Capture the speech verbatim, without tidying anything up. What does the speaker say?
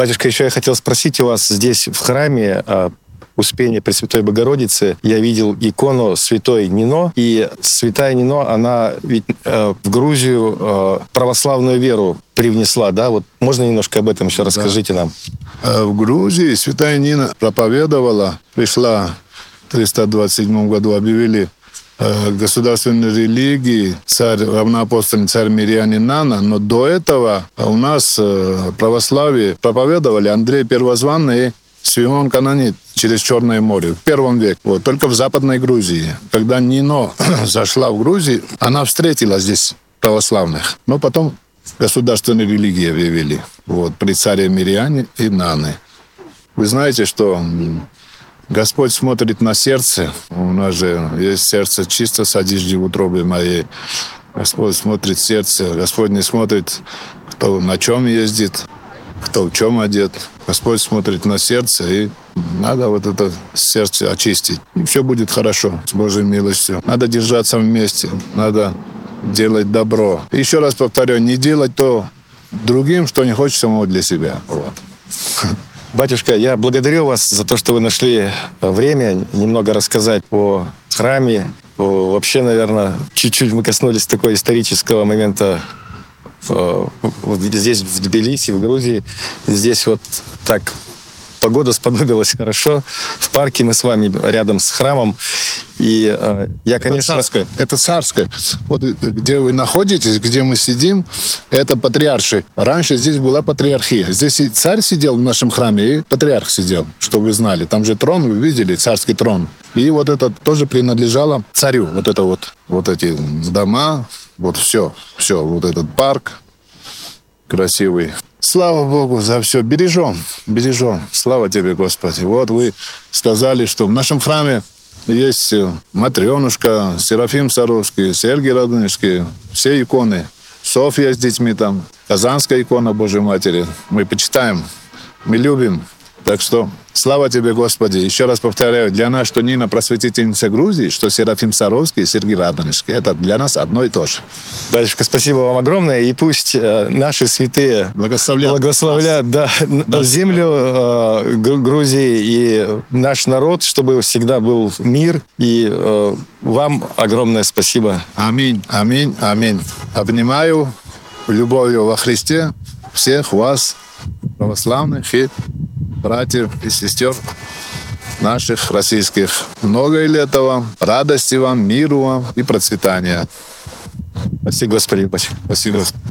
Батюшка, еще я хотел спросить у вас здесь в храме Успения Пресвятой Богородицы я видел икону святой Нино, и святая Нино, она ведь э, в Грузию э, православную веру привнесла, да? Вот можно немножко об этом еще расскажите да. нам? В Грузии святая Нина проповедовала, пришла в триста двадцать седьмом году, объявили э, государственной религии царь, равноапостольный царь Мирьянин Нана, но до этого у нас э, православие проповедовали Андрей Первозванный и Симеон Канонит через Черное море в первом веке. Вот, только в Западной Грузии. Когда Нино зашла в Грузию, она встретила здесь православных. Но потом государственные религии объявили. Вот, при царе Мирьяне и Наны. Вы знаете, что Господь смотрит на сердце. У нас же есть сердце чисто, садишь в утробе моей. Господь смотрит сердце. Господь не смотрит, кто на чем ездит, кто в чем одет. Господь смотрит на сердце, и надо вот это сердце очистить. И все будет хорошо, с Божьей милостью. Надо держаться вместе, надо делать добро. И еще раз повторю, не делать то другим, что не хочешь самого для себя. Вот. Батюшка, я благодарю вас за то, что вы нашли время немного рассказать о храме. О, вообще, наверное, чуть-чуть мы коснулись такого исторического момента вот здесь, в Тбилиси, в Грузии. Здесь вот так погода сподобилась хорошо. В парке мы с вами рядом с храмом. И э, я, конечно... Это царское. Это царское. Вот где вы находитесь, где мы сидим, это патриарши. Раньше здесь была патриархия. Здесь и царь сидел в нашем храме, и патриарх сидел, чтобы вы знали. Там же трон, вы видели, царский трон. И вот это тоже принадлежало царю. Вот это вот, вот эти дома, вот все, все, вот этот парк красивый. Слава Богу за все. Бережем, бережем. Слава тебе, Господи. Вот вы сказали, что в нашем храме есть Матрёнушка, Серафим Саровский, Сергий Радонежский, все иконы. Софья с детьми там, Казанская икона Божьей Матери. Мы почитаем, мы любим. Так что слава тебе, Господи. Еще раз повторяю, для нас, что Нина просветительница Грузии, что Серафим Саровский и Сергий Радонежский, это для нас одно и то же. Батюшка, спасибо вам огромное. И пусть э, наши святые благословляют, благословляют да, да. землю э, Грузии и наш народ, чтобы всегда был мир. И э, вам огромное спасибо. Аминь, аминь, аминь. Обнимаю любовью во Христе всех вас, православных и братьев и сестер наших российских. Много лет вам, радости вам, миру вам и процветания. Спасибо, Господи. Спасибо.